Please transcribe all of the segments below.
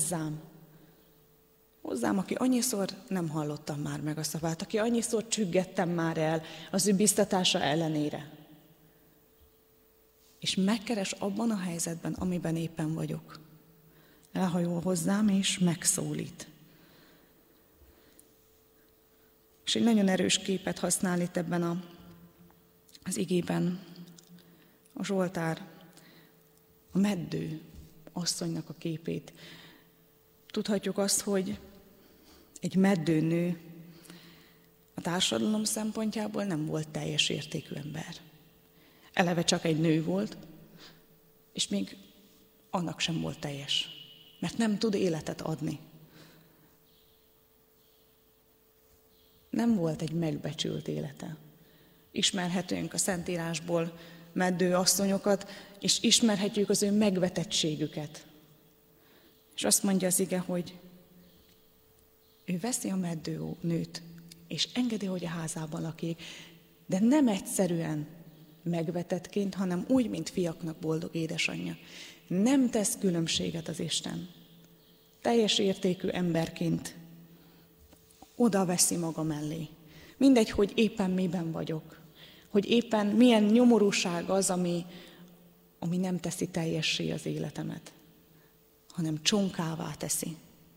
hozzám. Hozzám, aki annyiszor nem hallottam már meg a szavát, aki annyiszor csüggettem már el az ő biztatása ellenére. És megkeres abban a helyzetben, amiben éppen vagyok. Elhajol hozzám, és megszólít. És egy nagyon erős képet használ itt ebben az igében a Zsoltár, a meddő asszonynak a képét. Tudhatjuk azt, hogy egy meddő nő a társadalom szempontjából nem volt teljes értékű ember. Eleve csak egy nő volt, és még annak sem volt teljes, mert nem tud életet adni. Nem volt egy megbecsült élete. Ismerhetünk a Szentírásból meddő asszonyokat, és ismerhetjük az ő megvetettségüket. És azt mondja az ige, hogy ő veszi a meddő nőt, és engedi, hogy a házában lakik, de nem egyszerűen megvetettként, hanem úgy, mint fiaknak boldog édesanyja. Nem tesz különbséget az Isten. Teljes értékű emberként oda veszi maga mellé. Mindegy, hogy éppen miben vagyok, hogy éppen milyen nyomorúság az, ami nem teszi teljessé az életemet, hanem csonkává teszi.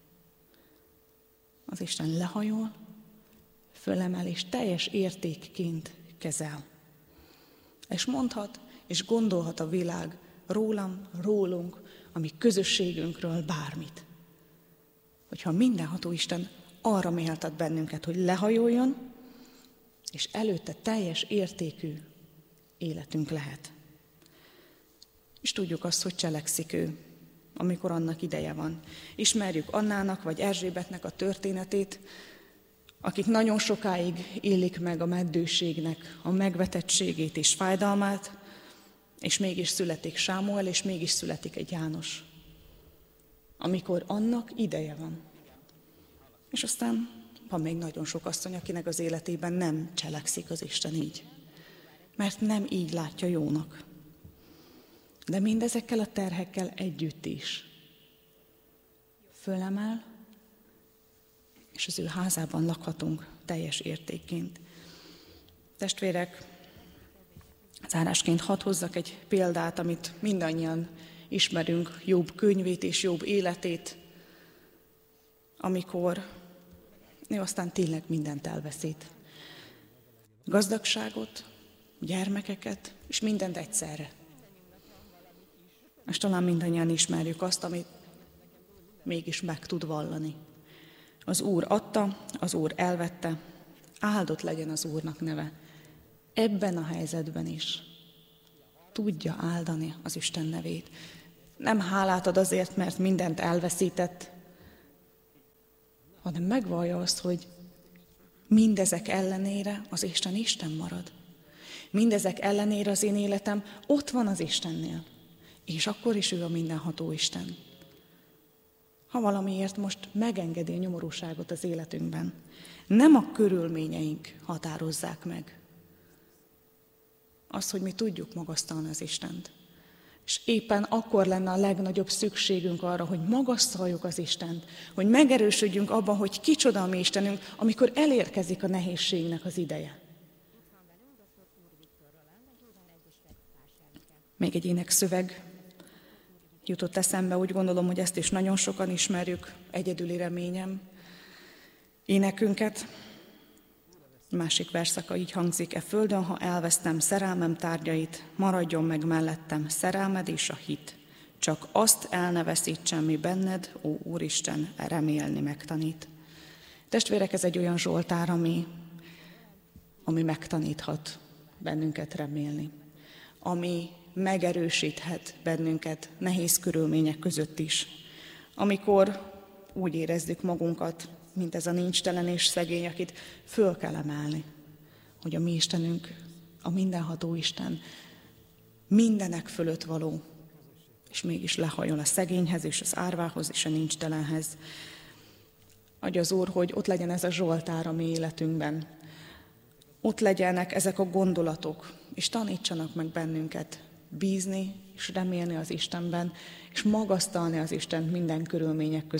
Az Isten lehajol, fölemel, és teljes értékként kezel. És mondhat, és gondolhat a világ rólam, rólunk, a mi közösségünkről bármit. Hogyha mindenható Isten arra méltat bennünket, hogy lehajoljon, és előtte teljes értékű életünk lehet. És tudjuk azt, hogy cselekszik ő, amikor annak ideje van. Ismerjük Annának vagy Erzsébetnek a történetét, akik nagyon sokáig élik meg a meddőségnek a megvetettségét és fájdalmát, és mégis születik Sámuel, és mégis születik egy János, amikor annak ideje van. És aztán van még nagyon sok asszony, akinek az életében nem cselekszik az Isten így, mert nem így látja jónak. De mindezekkel a terhekkel együtt is fölemel, és az ő házában lakhatunk teljes értékként. Testvérek, zárásként hadd hozzak egy példát, amit mindannyian ismerünk, Jobb könyvét és Jobb életét, amikor ő aztán tényleg mindent elveszít. Gazdagságot, gyermekeket, és mindent egyszerre. És talán mindannyian ismerjük azt, amit mégis meg tud vallani. Az Úr adta, az Úr elvette, áldott legyen az Úrnak neve. Ebben a helyzetben is tudja áldani az Isten nevét. Nem hálát ad azért, mert mindent elveszített, hanem megvallja azt, hogy mindezek ellenére az Isten marad. Mindezek ellenére az én életem ott van az Istennél, és akkor is ő a mindenható Isten. Ha valamiért most megengedi a nyomorúságot az életünkben, nem a körülményeink határozzák meg azt, hogy mi tudjuk magasztalni az Istent. És éppen akkor lenne a legnagyobb szükségünk arra, hogy magasztaljuk az Istent, hogy megerősödjünk abban, hogy kicsoda a mi Istenünk, amikor elérkezik a nehézségnek az ideje. Még egy énekszöveg jutott eszembe, úgy gondolom, hogy ezt is nagyon sokan ismerjük, Egyedüli reményem énekünket. Másik verszaka így hangzik: E földön, ha elvesztem szerelmem tárgyait, maradjon meg mellettem szerelmed és a hit. Csak azt el ne veszítsem, mi benned, ó Úristen, remélni megtanít. Testvérek, ez egy olyan zsoltár, ami megtaníthat bennünket remélni, ami megerősíthet bennünket nehéz körülmények között is. Amikor úgy érezzük magunkat, mint ez a nincstelen és szegény, akit föl kell emelni, hogy a mi Istenünk, a mindenható Isten, mindenek fölött való, és mégis lehajol a szegényhez, és az árvához, és a nincstelenhez. Adja az Úr, hogy ott legyen ez a zsoltár a mi életünkben. Ott legyenek ezek a gondolatok, és tanítsanak meg bennünket bízni, és remélni az Istenben, és magasztalni az Istent minden körülmények között.